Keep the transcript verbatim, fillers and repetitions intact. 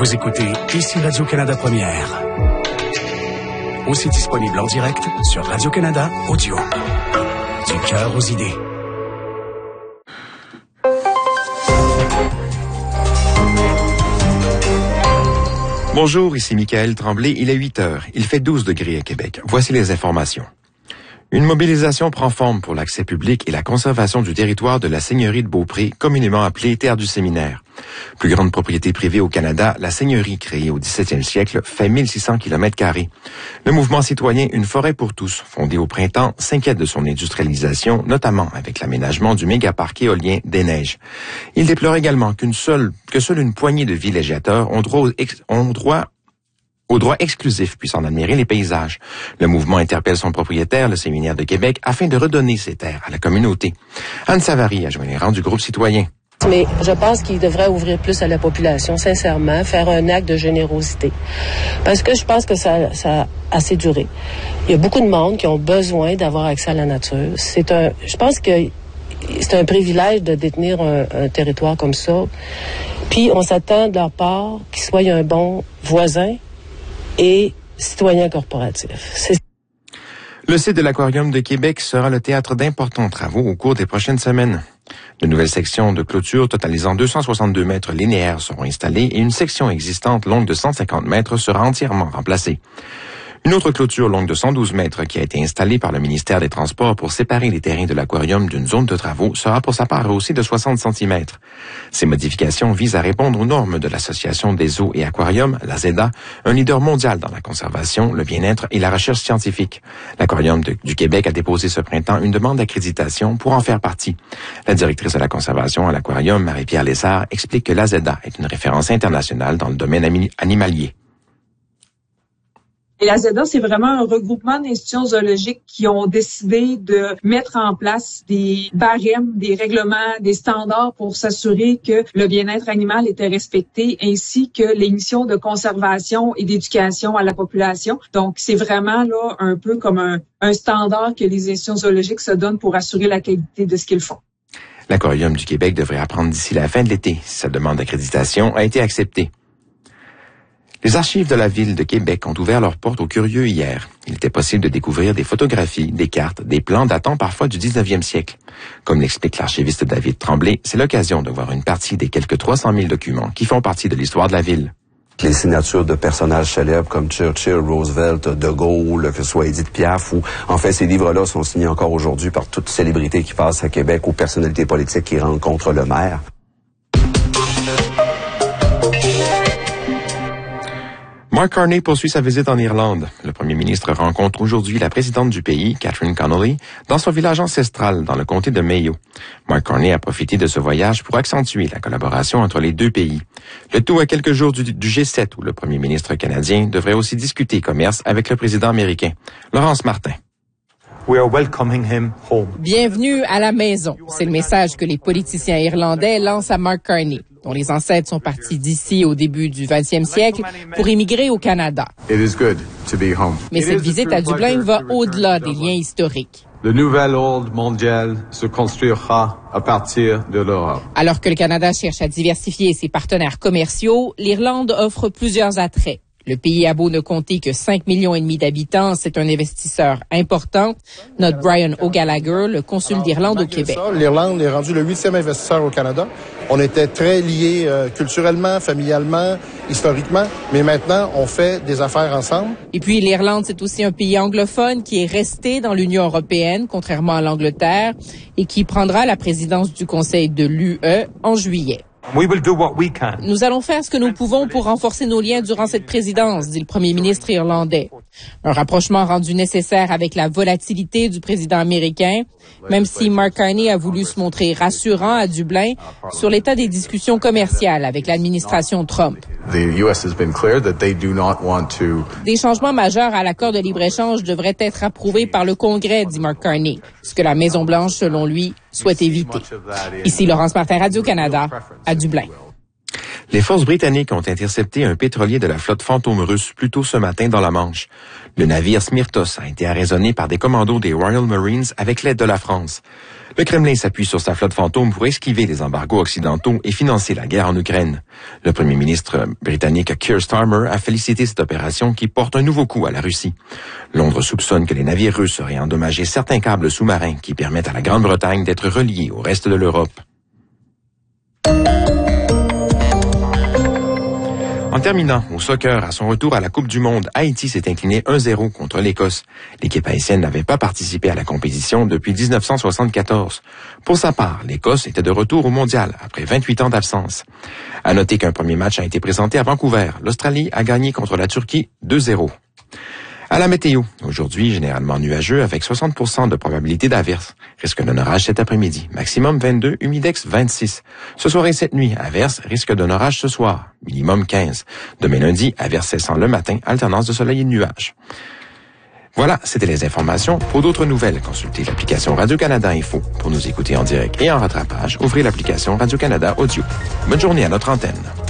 Vous écoutez ici Radio-Canada Première. Aussi disponible en direct sur Radio-Canada Audio. Du cœur aux idées. Bonjour, ici Michael Tremblay, il est huit heures. Il fait douze degrés à Québec. Voici les informations. Une mobilisation prend forme pour l'accès public et la conservation du territoire de la seigneurie de Beaupré, communément appelée Terre du Séminaire. Plus grande propriété privée au Canada, la seigneurie, créée au dix-septième siècle, fait mille six cents kilomètres carrés. Le mouvement citoyen Une forêt pour tous, fondé au printemps, s'inquiète de son industrialisation, notamment avec l'aménagement du mégaparc éolien des Neiges. Il déplore également qu'une seule, que seule une poignée de villégiateurs ont droit, ex, ont droit au droit exclusif puisse en admirer les paysages. Le mouvement interpelle son propriétaire, le Séminaire de Québec, afin de redonner ces terres à la communauté. Anne Savary a joint les rangs du groupe citoyen. Mais je pense qu'il devrait ouvrir plus à la population, sincèrement, faire un acte de générosité. Parce que je pense que ça, ça a assez duré. Il y a beaucoup de monde qui ont besoin d'avoir accès à la nature. C'est un, je pense que c'est un privilège de détenir un, un territoire comme ça. Puis on s'attend de leur part qu'ils soient un bon voisin et citoyen corporatif. C'est... Le site de l'Aquarium de Québec sera le théâtre d'importants travaux au cours des prochaines semaines. De nouvelles sections de clôture totalisant deux cent soixante-deux mètres linéaires seront installées et une section existante longue de cent cinquante mètres sera entièrement remplacée. Une autre clôture longue de cent douze mètres qui a été installée par le ministère des Transports pour séparer les terrains de l'aquarium d'une zone de travaux sera pour sa part rehaussée de soixante centimètres. Ces modifications visent à répondre aux normes de l'Association des eaux et aquariums, la Z E D A, un leader mondial dans la conservation, le bien-être et la recherche scientifique. L'Aquarium de, du Québec a déposé ce printemps une demande d'accréditation pour en faire partie. La directrice de la conservation à l'Aquarium, Marie-Pierre Lessard, explique que la Z E D A est une référence internationale dans le domaine animalier. Et la Z E D A, c'est vraiment un regroupement d'institutions zoologiques qui ont décidé de mettre en place des barèmes, des règlements, des standards pour s'assurer que le bien-être animal était respecté, ainsi que les missions de conservation et d'éducation à la population. Donc, c'est vraiment là un peu comme un, un standard que les institutions zoologiques se donnent pour assurer la qualité de ce qu'ils font. L'Aquarium du Québec devrait apprendre d'ici la fin de l'été si sa demande d'accréditation a été acceptée. Les archives de la ville de Québec ont ouvert leurs portes aux curieux hier. Il était possible de découvrir des photographies, des cartes, des plans datant parfois du dix-neuvième siècle. Comme l'explique l'archiviste David Tremblay, c'est l'occasion de voir une partie des quelques trois cent mille documents qui font partie de l'histoire de la ville. Les signatures de personnages célèbres comme Churchill, Roosevelt, De Gaulle, que ce soit Édith Piaf, ou en fait ces livres-là sont signés encore aujourd'hui par toute célébrité qui passe à Québec ou personnalité politique qui rencontre le maire. Mark Carney poursuit sa visite en Irlande. Le premier ministre rencontre aujourd'hui la présidente du pays, Catherine Connolly, dans son village ancestral dans le comté de Mayo. Mark Carney a profité de ce voyage pour accentuer la collaboration entre les deux pays. Le tout à quelques jours du, du G sept où le premier ministre canadien devrait aussi discuter commerce avec le président américain. Laurence Martin. We are welcoming him home. Bienvenue à la maison. C'est le message que les politiciens irlandais lancent à Mark Carney, dont les ancêtres sont partis d'ici au début du vingtième siècle pour immigrer au Canada. It is good to be home. Mais cette visite à Dublin va au-delà des liens historiques. Le nouvel ordre mondial se construira à partir de l'Europe. Alors que le Canada cherche à diversifier ses partenaires commerciaux, l'Irlande offre plusieurs attraits. Le pays a beau ne compter que cinq millions et demi d'habitants, c'est un investisseur important. Note Brian O'Gallagher, le consul d'Irlande au Québec. L'Irlande est rendue le huitième investisseur au Canada. On était très liés euh, culturellement, familialement, historiquement, mais maintenant, on fait des affaires ensemble. Et puis, l'Irlande, c'est aussi un pays anglophone qui est resté dans l'Union européenne, contrairement à l'Angleterre, et qui prendra la présidence du Conseil de l'U E en juillet. We will do what we can. Nous allons faire ce que nous pouvons pour renforcer nos liens durant cette présidence, dit le premier ministre irlandais. Un rapprochement rendu nécessaire avec la volatilité du président américain, même si Mark Carney a voulu se montrer rassurant à Dublin sur l'état des discussions commerciales avec l'administration Trump. The U S has been clear that they do not want to. Des changements majeurs à l'accord de libre-échange devraient être approuvés par le Congrès, dit Mark Carney, ce que la Maison-Blanche, selon lui, souhaite éviter. Ici Laurence Martin, Radio-Canada, à Dublin. Les forces britanniques ont intercepté un pétrolier de la flotte fantôme russe plus tôt ce matin dans la Manche. Le navire Smirtos a été arraisonné par des commandos des Royal Marines avec l'aide de la France. Le Kremlin s'appuie sur sa flotte fantôme pour esquiver les embargos occidentaux et financer la guerre en Ukraine. Le premier ministre britannique Keir Starmer a félicité cette opération qui porte un nouveau coup à la Russie. Londres soupçonne que les navires russes auraient endommagé certains câbles sous-marins qui permettent à la Grande-Bretagne d'être reliée au reste de l'Europe. En terminant, au soccer, à son retour à la Coupe du Monde, Haïti s'est incliné un zéro contre l'Écosse. L'équipe haïtienne n'avait pas participé à la compétition depuis dix-neuf cent soixante-quatorze. Pour sa part, l'Écosse était de retour au mondial après vingt-huit ans d'absence. À noter qu'un premier match a été présenté à Vancouver. L'Australie a gagné contre la Turquie deux zéro. À la météo, aujourd'hui généralement nuageux avec soixante pour cent de probabilité d'averse. Risque d'un orage cet après-midi. Maximum vingt-deux, humidex vingt-six. Ce soir et cette nuit, averse, risque d'un orage ce soir. Minimum quinze. Demain lundi, averse cessant le matin, alternance de soleil et de nuages. Voilà, c'était les informations. Pour d'autres nouvelles, consultez l'application Radio-Canada Info. Pour nous écouter en direct et en rattrapage, ouvrez l'application Radio-Canada Audio. Bonne journée à notre antenne.